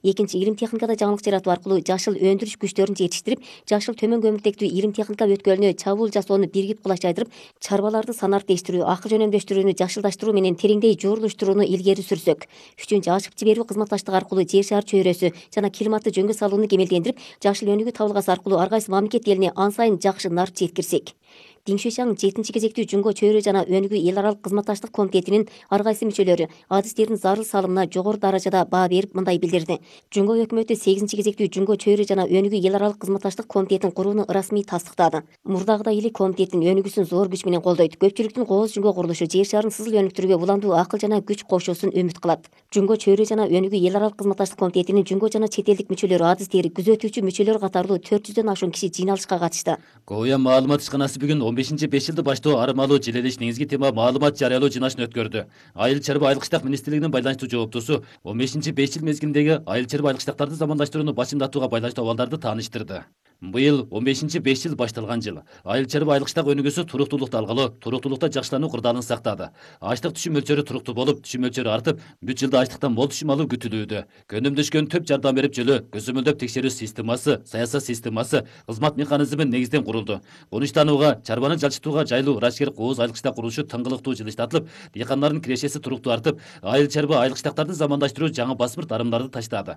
Экинчи, илим техникада жаңылык жаратуу аркылуу жашыл өндүрүш күчтөрүн жетиштирип, жашыл төмөн көмүртектүү илим техника өткөлүнө чабуул жасоону биригип кулач жайдырып, чарбаларды санариптештирүү, акыл жөнөмдөштүрүүнү жашылдаштыруу менен тереңдей жуурулуштурууну илгери сүрсөк. Үчүнчү, ашык жиберүү кызматташтыгы аркылуу жер шаар чөйрөсү жана климатты жөнгө салууну кемелдендирип, жашыл өнүгүү табылгасы аркылуу ар кайсы мамлекет элине ан сайын жакшы нарп жеткирсек. Дин Шуйшаң 7 кезектүү Жумго чөйрө жана өнүгүү эл аралык кызматташтык комитетинин ар кайсы мүчөлөрү адистердин зарыл салымына жогору даражада баа берип мындай билдирди. Жумго өкмөтү 8 кезектүү Жумго чөйрө жана өнүгүү эл аралык кызматташтык комитетин курууну расмий тастыктады. Мурдагыдай эле комитеттин өнүгүүсүн зор күч менен колдойт. Көпчүлүктүн кооз Жумго курулушу жер шаарын сызыл өнүктүрүүгө уламдуу акыл жана күч кошуусун үмүт кылат. Жумго чөйрө жана өнүгүү эл аралык кызматташтык комитетинин Жумго жана чет элдик мүчөлөрү, адистери, күзөтүүчү мүчөлөр катарлуу 400дөн ашуун киши жыйналышка катышты. Ковия маалымат ишканасы бүгүн 15-5 жылды баштоо армалуу желелеш негизги тема маалымат жарыялоо жыйналышын өткөрдү. Айыл чарба айлык иштак министрлигинин байланыштуу жооптусу 15-5 жыл мезгилиндеги айыл чарба айлык иштактарды замандаштырууну башымдатууга байланыштуу абалдарды тааныштырды. Быйыл 15-5 жыл башталган жыл. Айыл чарба айлык иштак өнүгүүсү туруктуулукту алгалы, туруктуулукта жакшылануу кырдаалын сактады. Ачлык түшүм мөлчөрү туруктуу болуп, түшүм мөлчөрү артып, бүт жылда ачлыктан мол түшүм алуу күтүлүүдө. Көнөмдөшкөн төп жардам берип жөлө көзөмөлдөп текшерүү системасы, саясат системасы, кызмат механизми негизден курулду. Конуштанууга, чарбаны жалчытууга жайлуу ырашкер кооз айлык иштак курулушу тыңгылыктуу жылыштатылып, дыйкандардын кирешеси туруктуу артып, айыл чарба айлык иштактарды замандаштыруу жаңы басмырт арымдарды таштады.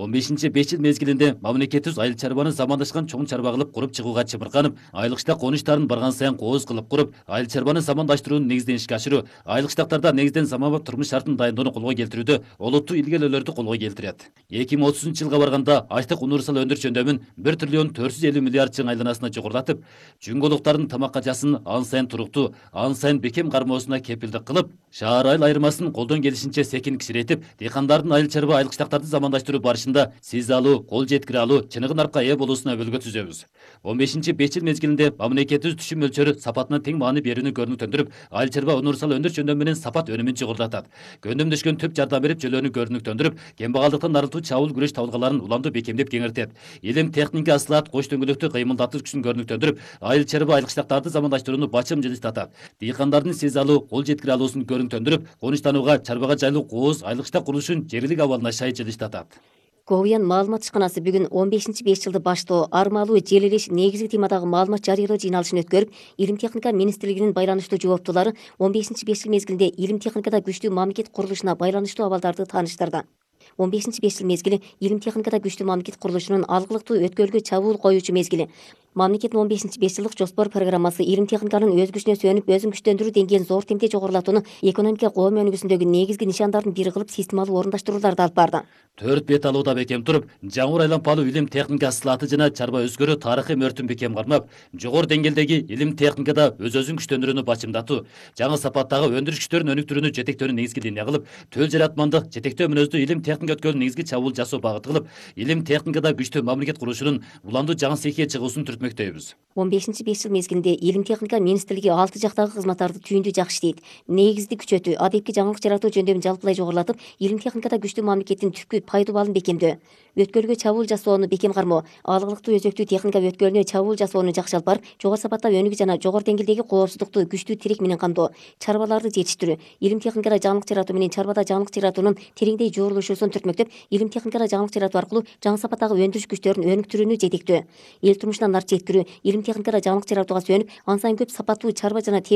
15-5 жыл мезгилинде мамлекетибиз айыл чарбаны замандашкан чоң чарба кылып куруп чыгууга чымырканып, айлык иштак конуштарын барган сайын кооз кылып куруп, айыл чарбаны замандаштырууну негизден ишке ашыруу, айлык иштактарда негизден заманбап турмуш шартын дайындоону колго келтирүүдө олуттуу илгелөөлөрдү колго келтирет. 2030-жылга барганда ачлык универсал өндүрүш жөндөмүн 1 триллион 450 миллиард чың айланасына жогорулатып, жүңголуктардын тамакка жасын ан сайын туруктуу, ан сайын бекем кармоосуна кепилдик кылып, шаар айыл айырмасын колдон келишинче секин кичиретип, дыйкандардын айыл чарба айлык иштактарды замандаштыруу барышында сиз алуу, кол жеткире алуу, чыныгы нарпка ээ болуусуна өбөлгө түзөбүз. 15-5 жыл мезгилинде мамлекетибиз түшүм мөлчөрү сапатына тең маани берүүнү көрүнүктөндүрүп, айыл чарба универсал өндүрүш жөндөмү менен сапат өнүмүн чыгырдатат. Көндөмдөшкөн төп жардам берип жөлөөнү көрүнүктөндүрүп, кембагалдыктан арылтуу чабуул күрөш табылгаларын уламдуу бекемдеп кеңиртет. Илим техника аслаат кош дөңгөлөктү кыймылдатуу күчүн көрүнүктөндүрүп, айыл чарба айлык иштактарды замандаштырууну бачым жылыштатат. Дыйкандардын сиз алуу, кол жеткире алуусун көрүнүктөндүрүп, конуштанууга, чарбага жайлуу кооз айлык иштак курулушун жергилик абалына шай жылыштатат. Ковиян маалымат ишканасы бүгүн 15-5 жылды баштоо армалуу желелеш негизги темадагы маалымат жарыялоо жыйналышын өткөрүп, илим техника министрлигинин байланыштуу жооптуулары 15-5 жыл мезгилинде илим техникада күчтүү мамлекет курулушуна байланыштуу абалдарды тааныштырды. 15-5 жыл мезгили илим техникада күчтүү мамлекет курулушунун алгылыктуу өткөлгө чабуул коюучу мезгили. Мамлекеттин 15-5 жылдык жоспор программасы илим техниканын өз күчүнө сүйөнүп, өзүн күчтөндүрүү деңгээлин зор темпде жогорулатууну экономика коом өнүгүүсүндөгү негизги нишандардын бири кылып системалуу орундаштырууларды алып барды. 4 бет алууда бекем туруп, жаңыр айланпалуу илим техника сылаты жана чарба өскөрүү тарыхый мөртүн бекем кармап, жогору деңгээлдеги илим техникада өзүн күчтөндүрүүнү бачымдатуу, жаңы сапаттагы өндүрүш күчтөрүн өнүктүрүүнү жетектөөнү негизги линия кылып, төл жаратмандык, жетектөө мүнөздүү илим техника өткөлүн негизги чабуул жасоо багыты кылып, илим техникада күчтүү мамлекет курулушунун уламдуу жаңы сехие чыгуусун түртмөктөйбүз. 15-5 жыл мезгилинде илим техника министрлиги 6 жактагы кызматтарды түйүндүү жакшы иштейт. Негизди күчөтүү, адепки жаңылык жаратуу жөндөмүн жалпылай жогорулатып, илим техникада күчтүү мамлекеттин түпкү пайдуу балын бекемдөө, өткөлгө чабуул жасоону бекем кармоо, алгылыктуу өзөктүү техника өткөлүнө чабуул жасоону жакшы алып барып, жогору сапатта өнүгүү жана жогору деңгээлдеги коопсуздукту күчтүү тирек менен камдоо, чарбаларды жетиштирүү, илим техникада жаңылык жаратуу менен чарбада жаңылык жаратуунун тереңдей жуурулушуусун түртмөктөп, илим техникада жаңылык жаратуу аркылуу жаңы сапаттагы өндүрүш күчтөрүн өнүктүрүүнү жетектөө, эл турмушуна нарп жеткирүү, илим техникада жаңылык жаратууга сүйөнүп, ан сайын көп сапаттуу чарба жана